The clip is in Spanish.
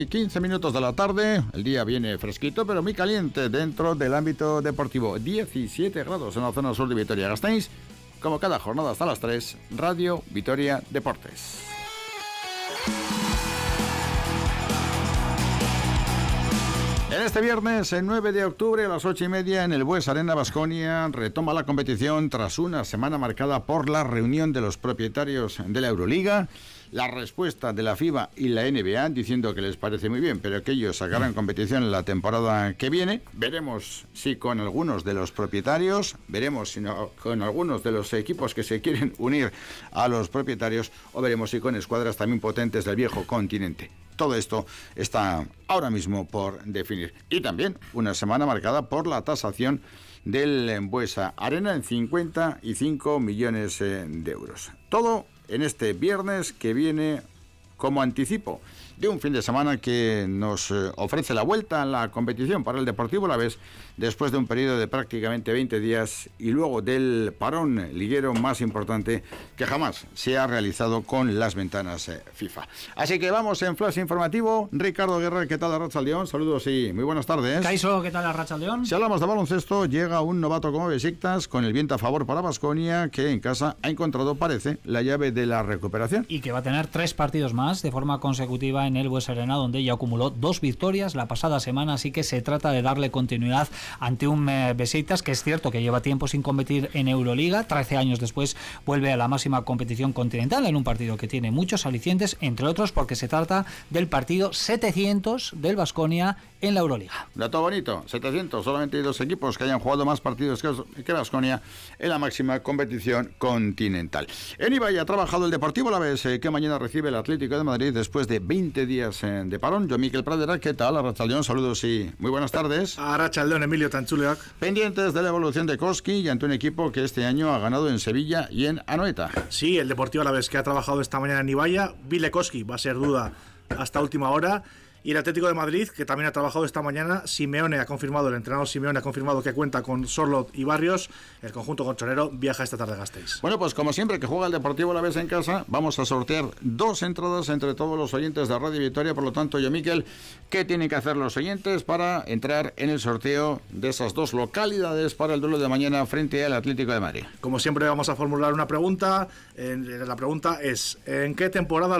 15 minutos de la tarde, el día viene fresquito pero muy caliente dentro del ámbito deportivo. 17 grados en la zona sur de Vitoria-Gasteiz. Como cada jornada hasta las 3, Radio Vitoria Deportes. En este viernes, el 9 de octubre a las 8:30 en el Bues Arena, Baskonia retoma la competición tras una semana marcada por la reunión de los propietarios de la Euroliga, la respuesta de la FIBA y la NBA diciendo que les parece muy bien, pero que ellos sacarán competición en la temporada que viene. Veremos si con algunos de los propietarios, veremos si no, con algunos de los equipos que se quieren unir a los propietarios, o veremos si con escuadras también potentes del viejo continente. Todo esto está ahora mismo por definir. Y también una semana marcada por la tasación del Buesa Arena en 55 millones de euros. Todo en este viernes que viene como anticipo de un fin de semana que nos ofrece la vuelta a la competición para el Deportivo Alavés después de un periodo de prácticamente 20 días y luego del parón liguero más importante que jamás se ha realizado con las ventanas FIFA. Así que vamos en flash informativo. Ricardo Guerra, ¿qué tal, Arratsaldeón? Saludos y muy buenas tardes. Kaiso, ¿qué tal, Arratsaldeón? Si hablamos de baloncesto, llega un novato como Besiktas con el viento a favor para Baskonia, que en casa ha encontrado, parece, la llave de la recuperación. Y que va a tener 3 partidos más de forma consecutiva en el Bues Arena, donde ya acumuló 2 victorias la pasada semana, así que se trata de darle continuidad ante un Besiktas que es cierto que lleva tiempo sin competir en Euroliga. 13 años después vuelve a la máxima competición continental en un partido que tiene muchos alicientes, entre otros porque se trata del partido 700 del Baskonia en la Euroliga. Dato bonito, 700, solamente hay 2 equipos que hayan jugado más partidos que Baskonia en la máxima competición continental. En Ibai ha trabajado el Deportivo Alavés, que mañana recibe el Atlético de Madrid después de 20 días de parón. Yo, Miquel Pradera, ¿qué tal? Arratsaldeón, saludos y muy buenas tardes. Arratsaldeón, Emilio Tantzuleak. Pendientes de la evolución de Koski y ante un equipo que este año ha ganado en Sevilla y en Anoeta. Sí, el Deportivo Alavés, que ha trabajado esta mañana en Ibaya. Vile Koski va a ser duda hasta última hora. Y el Atlético de Madrid, que también ha trabajado esta mañana. Simeone ha confirmado, el entrenador Simeone ha confirmado que cuenta con Sorlot y Barrios. El conjunto colchonero viaja esta tarde a Gasteiz. Bueno, pues como siempre que juega el Deportivo Alavés en casa, vamos a sortear 2 entradas entre todos los oyentes de Radio Vitoria. Por lo tanto, yo, Miquel, ¿qué tienen que hacer los oyentes para entrar en el sorteo de esas 2 localidades para el duelo de mañana frente al Atlético de Madrid? Como siempre, vamos a formular una pregunta. La pregunta es: ¿en qué temporada